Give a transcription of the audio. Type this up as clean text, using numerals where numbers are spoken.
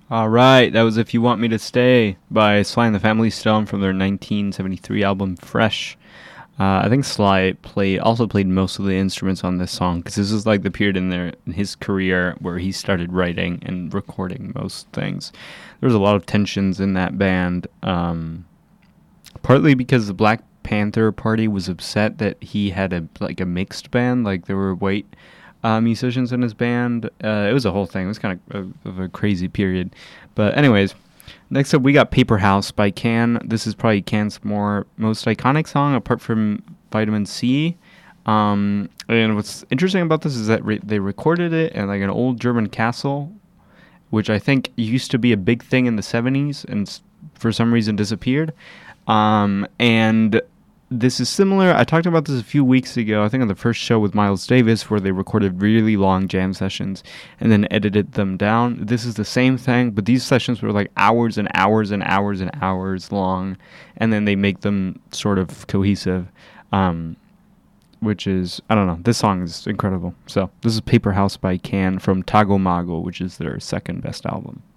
All right, that was "If You Want Me to Stay" by Sly and the Family Stone from their 1973 album Fresh. I think Sly also played most of the instruments on this song because this is like the period in his career where he started writing and recording most things. There was a lot of tensions in that band, partly because the Black Panther Party was upset that he had a mixed band, like there were white musicians in his band. It was a whole thing. It was kind of a crazy period. But anyways, next up we got Paper House by Can. This is probably Can's most iconic song apart from Vitamin C. And what's interesting about this is that they recorded it in like an old German castle, which I think used to be a big thing in the 70s and for some reason disappeared. And this is similar. I talked about this a few weeks ago, I think on the first show with Miles Davis, where they recorded really long jam sessions and then edited them down. This is the same thing, but these sessions were like hours and hours and hours and hours long, and then they make them sort of cohesive, which is, I don't know, this song is incredible. So this is Paper House by Can from Tago Mago, which is their second best album.